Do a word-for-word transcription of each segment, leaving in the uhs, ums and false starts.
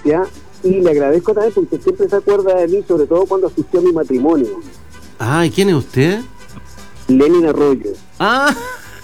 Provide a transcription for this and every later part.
distancia, y le agradezco también porque siempre se acuerda de mí, sobre todo cuando asistió a mi matrimonio. Ah, ¿y quién es usted? Lenin Arroyo. Ah,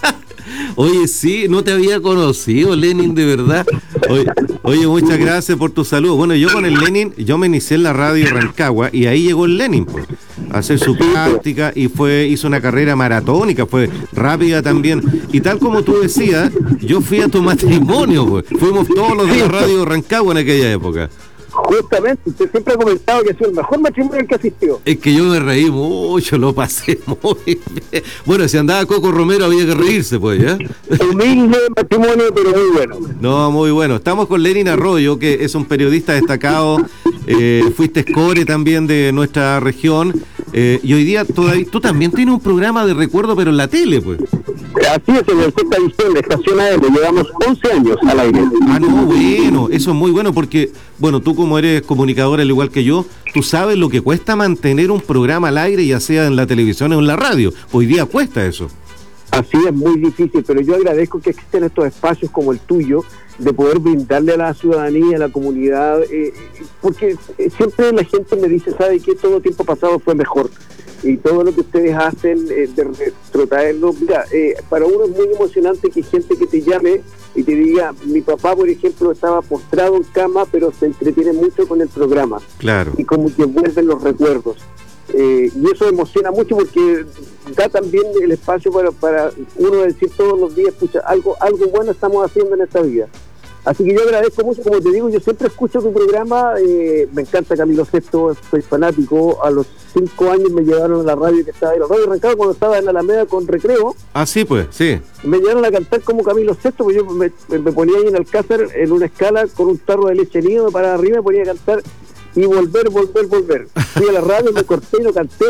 oye, sí, no te había conocido, Lenin, de verdad. Oye, oye, muchas gracias por tu saludo. Bueno, yo con el Lenin, yo me inicié en la radio Rancagua y ahí llegó el Lenin, pues, a hacer su práctica y fue, hizo una carrera maratónica, fue rápida también. Y tal como tú decías, yo fui a tu matrimonio, pues. Fuimos todos los días a radio Rancagua en aquella época. Justamente, usted siempre ha comentado que ha sido el mejor matrimonio al que asistió. Es que yo me reí mucho, lo pasé muy bien. Bueno, si andaba Coco Romero había que reírse, pues, ¿ya? Humilde matrimonio, pero muy bueno. No, muy bueno. Estamos con Lenin Arroyo, que es un periodista destacado. Eh, fuiste score también de nuestra región. Eh, y hoy día todavía, tú también tienes un programa de recuerdo, pero en la tele, pues. Así es, en el sexta edición de Estación A M, llevamos once años al aire. Ah, no, bueno, eso es muy bueno porque, bueno, tú como eres comunicador al igual que yo, tú sabes lo que cuesta mantener un programa al aire, ya sea en la televisión o en la radio. Hoy día cuesta eso. Así es, muy difícil, pero yo agradezco que existen estos espacios como el tuyo, de poder brindarle a la ciudadanía, a la comunidad, eh, porque siempre la gente me dice, ¿sabe qué? Todo tiempo pasado fue mejor. Y todo lo que ustedes hacen eh, de retrotraerlo, mira, eh, para uno es muy emocionante que gente que te llame y te diga, mi papá, por ejemplo, estaba postrado en cama, pero se entretiene mucho con el programa. Claro. Y como que vuelven los recuerdos. Eh, y eso emociona mucho porque da también el espacio para, para uno decir todos los días, escucha, algo, algo bueno estamos haciendo en esta vida. Así que yo agradezco mucho, como te digo, yo siempre escucho tu programa, eh, me encanta Camilo Sesto, soy fanático, a los cinco años me llevaron a la radio que estaba ahí, la radio Rancagua cuando estaba en Alameda con Recreo. Ah, sí, pues, sí. Me llevaron a cantar como Camilo Sesto, porque yo me, me ponía ahí en Alcázar en una escala con un tarro de leche nido, me paraba arriba y me ponía a cantar y volver, volver, volver. Fui a la radio, me corté y lo canté.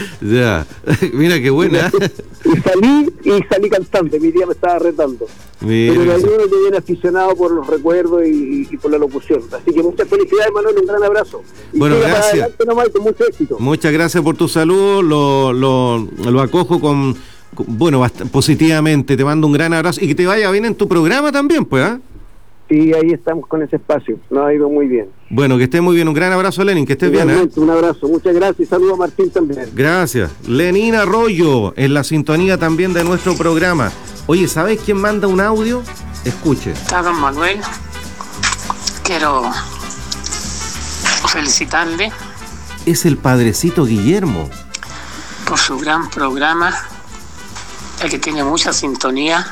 Ya, mira qué buena. Y salí, y salí cantante, mi tía me estaba retando. Mira. Pero hay uno que viene aficionado por los recuerdos y, y por la locución. Así que muchas felicidades, Manuel, un gran abrazo. Y bueno, gracias. Para adelante nomás, con mucho éxito. Muchas gracias por tu salud, lo, lo, lo acojo con, con bueno, bast- positivamente, te mando un gran abrazo y que te vaya bien en tu programa también, pues, ¿ah? ¿eh? Sí, ahí estamos con ese espacio, nos ha ido muy bien. Bueno, que estés muy bien, un gran abrazo, Lenin, que estés bien, ¿eh? Un abrazo, muchas gracias y saludo a Martín también. Gracias. Lenin Arroyo, en la sintonía también de nuestro programa. Oye, ¿sabes quién manda un audio? Escuche. Está don Manuel, quiero felicitarle. Es el padrecito Guillermo. Por su gran programa, el que tiene mucha sintonía,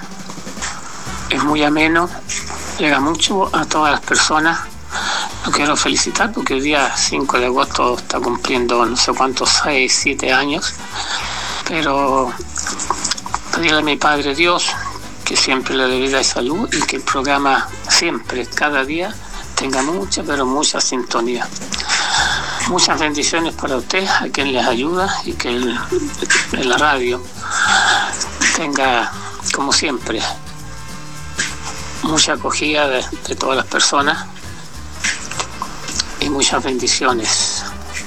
es muy ameno, llega mucho a todas las personas. Lo quiero felicitar porque el día cinco de agosto está cumpliendo no sé cuántos, seis, siete años, pero pedirle a mi Padre Dios que siempre le dé vida y salud y que el programa siempre, cada día, tenga mucha, pero mucha sintonía. Muchas bendiciones para usted, a quien les ayuda, y que el, en la radio tenga, como siempre, mucha acogida de, de todas las personas y muchas bendiciones.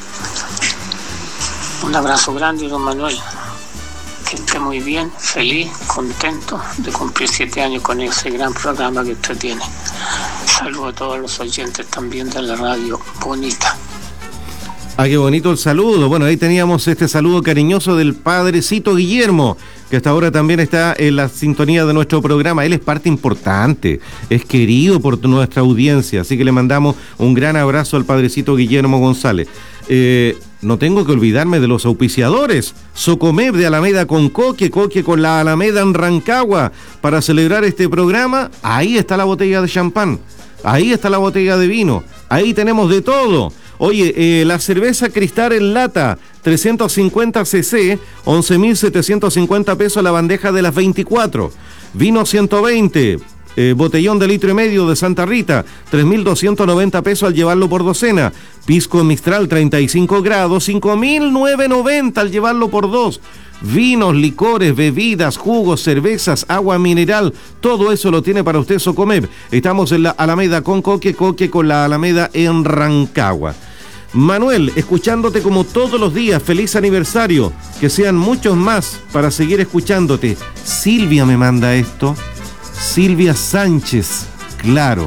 Un abrazo grande, don Manuel. Que esté muy bien, feliz, contento de cumplir siete años con ese gran programa que usted tiene. Saludo a todos los oyentes también de la radio bonita. Ah, qué bonito el saludo. Bueno, ahí teníamos este saludo cariñoso del padrecito Guillermo, que hasta ahora también está en la sintonía de nuestro programa. Él es parte importante, es querido por nuestra audiencia, así que le mandamos un gran abrazo al padrecito Guillermo González. Eh, no tengo que olvidarme de los auspiciadores. Socomev de Alameda con Coque, Coque con la Alameda en Rancagua. Para celebrar este programa, ahí está la botella de champán, ahí está la botella de vino, ahí tenemos de todo. Oye, eh, la cerveza Cristal en lata, trescientos cincuenta centilitros, once mil setecientos cincuenta pesos la bandeja de las veinticuatro. Vino ciento veinte, eh, botellón de litro y medio de Santa Rita, tres mil doscientos noventa pesos al llevarlo por docena. Pisco Mistral treinta y cinco grados, cinco mil novecientos noventa al llevarlo por dos. Vinos, licores, bebidas, jugos, cervezas, agua mineral, todo eso lo tiene para usted Socomev. Estamos en la Alameda con Coque, Coque con la Alameda en Rancagua. Manuel, escuchándote como todos los días, feliz aniversario, que sean muchos más para seguir escuchándote. Silvia me manda esto, Silvia Sánchez, claro,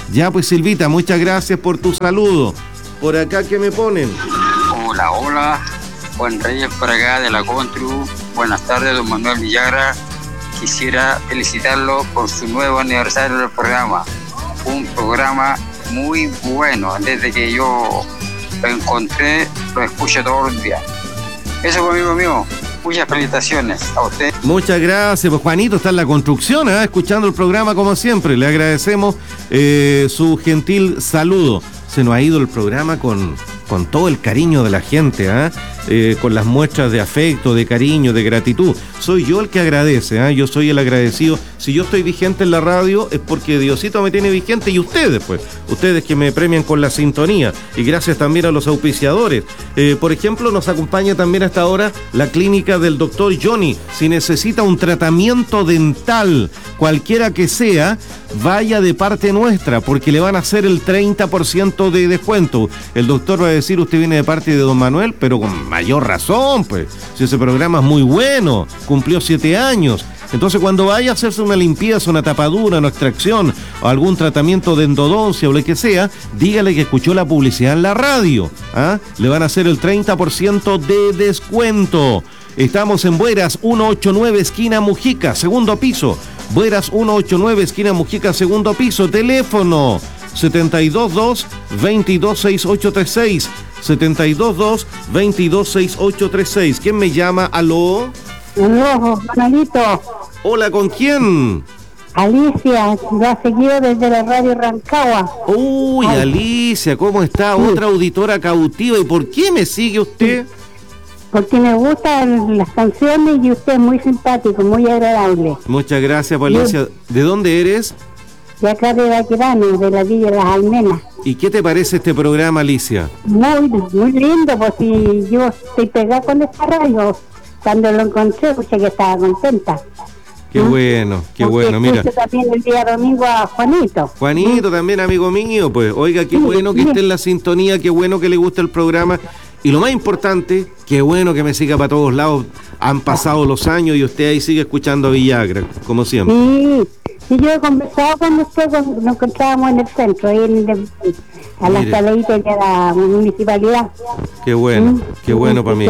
Ya pues Silvita, muchas gracias por tu saludo. Por acá, ¿qué me ponen? Hola, hola. Juan Reyes por acá de la Contru. Buenas tardes, don Manuel Villagra. Quisiera felicitarlo por su nuevo aniversario del programa. Un programa muy bueno. Desde que yo lo encontré, lo escucho todos los días. Eso conmigo mío. Muchas felicitaciones a usted. Muchas gracias, pues Juanito está en la construcción, ¿eh? Escuchando el programa como siempre. Le agradecemos eh, su gentil saludo. Se nos ha ido el programa con, con todo el cariño de la gente, ¿eh? Eh, con las muestras de afecto, de cariño, de gratitud. Soy yo el que agradece, ¿eh? Yo soy el agradecido. Si yo estoy vigente en la radio es porque Diosito me tiene vigente y ustedes, pues, ustedes que me premian con la sintonía. Y gracias también a los auspiciadores. Eh, por ejemplo, nos acompaña también hasta ahora la clínica del doctor Johnny. Si necesita un tratamiento dental, cualquiera que sea, vaya de parte nuestra, porque le van a hacer el treinta por ciento de descuento. El doctor va a decir, usted viene de parte de don Manuel, pero con mayor razón, pues, si ese programa es muy bueno, cumplió siete años. Entonces, cuando vaya a hacerse una limpieza, una tapadura, una extracción o algún tratamiento de endodoncia o lo que sea, dígale que escuchó la publicidad en la radio. ¿Ah? Le van a hacer el treinta por ciento de descuento. Estamos en Bueras ciento ochenta y nueve, esquina Mujica, segundo piso. Bueras ciento ochenta y nueve, esquina Mujica, segundo piso. Teléfono setenta y dos dos, veintidós, sesenta y ocho treinta y seis. setenta y dos dos, veintidós, sesenta y ocho treinta y seis. ¿Quién me llama? ¿Aló? Aló, Manolito. Hola, ¿con quién? Alicia, lo ha seguido desde la radio Rancagua. Uy, Ay. Alicia, ¿cómo está? Sí. Otra auditora cautiva. ¿Y por qué me sigue usted? Porque me gustan las canciones y usted es muy simpático, muy agradable. Muchas gracias, Alicia. ¿De dónde eres? De acá de Baquedano, de la Villa de las Almenas. ¿Y qué te parece este programa, Alicia? Muy, muy lindo, pues si yo estoy pegada con esta radio. Cuando lo encontré, escuché que estaba contenta. Qué ¿Ah? bueno, qué Porque bueno, mira. También el día domingo a Juanito. Juanito, ¿Mm? También amigo mío, pues, oiga, qué sí, bueno que sí. esté en la sintonía, qué bueno que le guste el programa. Y lo más importante, qué bueno que me siga para todos lados. Han pasado los años y usted ahí sigue escuchando a Villagra, como siempre. Sí, sí, yo he conversado con usted cuando nos encontrábamos en el centro, ahí en el, a la saladita de la municipalidad. Qué bueno, ¿Mm? qué bueno para mí.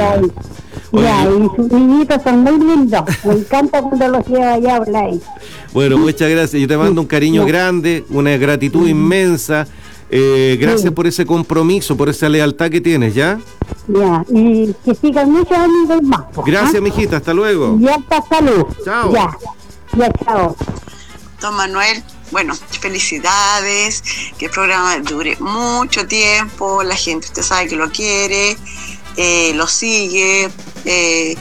Ya, y sus niñitos son muy lindos. Me encanta cuando los lleva allá a hablar. Bueno, muchas gracias. Yo te mando un cariño grande, una gratitud inmensa. Eh, gracias sí. por ese compromiso, por esa lealtad que tienes, ¿ya? Ya, y que sigan muchos amigos más. Gracias, ¿ah? mijita, hasta luego. Ya, hasta salud. Chao. Ya, ya, chao. Don Manuel, bueno, felicidades, que el programa dure mucho tiempo, la gente, usted sabe que lo quiere, eh, lo sigue, eh,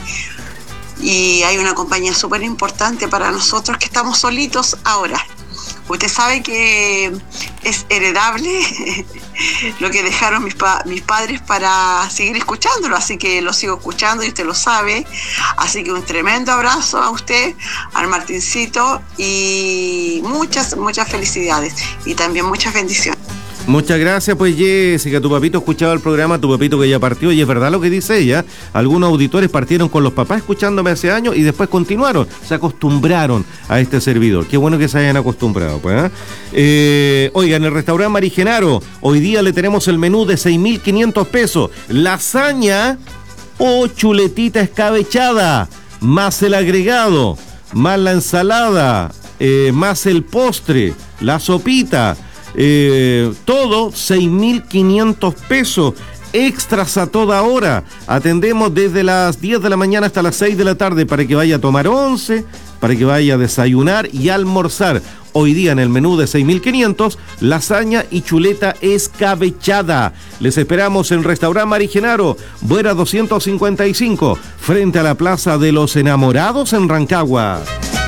y hay una compañía súper importante para nosotros que estamos solitos ahora. Usted sabe que es heredable lo que dejaron mis, pa- mis padres para seguir escuchándolo, así que lo sigo escuchando y usted lo sabe. Así que un tremendo abrazo a usted, al Martincito, y muchas, muchas felicidades y también muchas bendiciones. Muchas gracias, pues Jessica, tu papito escuchaba el programa, tu papito que ya partió, y es verdad lo que dice ella, algunos auditores partieron con los papás escuchándome hace años y después continuaron, se acostumbraron a este servidor, qué bueno que se hayan acostumbrado, pues. ¿eh? Eh, oiga, en el restaurante Marigenaro, hoy día le tenemos el menú de seis mil quinientos pesos, lasaña o chuletita escabechada, más el agregado, más la ensalada, eh, más el postre, la sopita. Eh, todo seis mil quinientos pesos, extras a toda hora. Atendemos desde las diez de la mañana hasta las seis de la tarde para que vaya a tomar once, para que vaya a desayunar y almorzar. Hoy día en el menú de seis mil quinientos, lasaña y chuleta escabechada. Les esperamos en Restaurante Marigenaro, Buera doscientos cincuenta y cinco, frente a la Plaza de los Enamorados en Rancagua.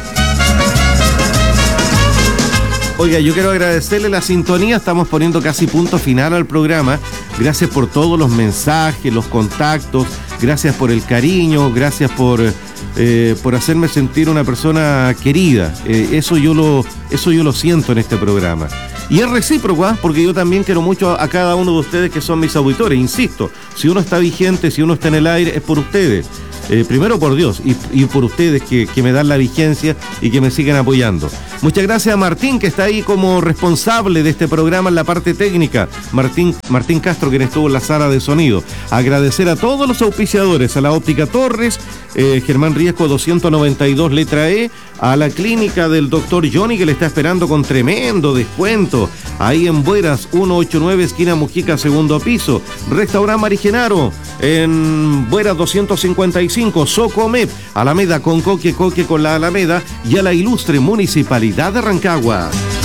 Oiga, yo quiero agradecerle la sintonía, estamos poniendo casi punto final al programa. Gracias por todos los mensajes, los contactos, gracias por el cariño, gracias por, eh, por hacerme sentir una persona querida. Eh, eso, yo lo, eso yo lo siento en este programa. Y es recíproco, ¿eh? Porque yo también quiero mucho a cada uno de ustedes que son mis auditores. Insisto, si uno está vigente, si uno está en el aire, es por ustedes. Eh, primero por Dios y, y por ustedes que, que me dan la vigencia y que me siguen apoyando. Muchas gracias a Martín, que está ahí como responsable de este programa en la parte técnica. Martín, Martín Castro, quien estuvo en la sala de sonido. Agradecer a todos los auspiciadores, a la Óptica Torres, eh, Germán Riesco doscientos noventa y dos letra E, a la clínica del doctor Johnny, que le está esperando con tremendo descuento. Ahí en Bueras, ciento ochenta y nueve, esquina Mujica, segundo piso. Restaurante Marigenaro, en Bueras doscientos cincuenta y cinco. Socomep, Alameda con Coque, Coque con la Alameda. Y a la ilustre Municipalidad de Rancagua.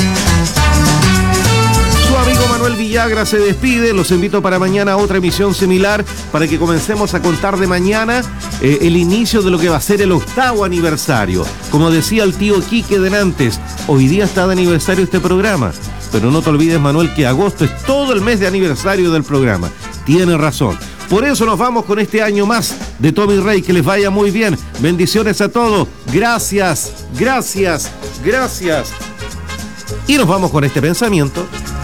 Su amigo Manuel Villagra se despide. Los invito para mañana a otra emisión similar para que comencemos a contar de mañana eh, el inicio de lo que va a ser el octavo aniversario. Como decía el tío Quique Denantes, hoy día está de aniversario este programa. Pero no te olvides, Manuel, que agosto es todo el mes de aniversario del programa. Tiene razón. Por eso nos vamos con este año más de Tommy Rey. Que les vaya muy bien. Bendiciones a todos. Gracias, gracias, gracias. Y nos vamos con este pensamiento.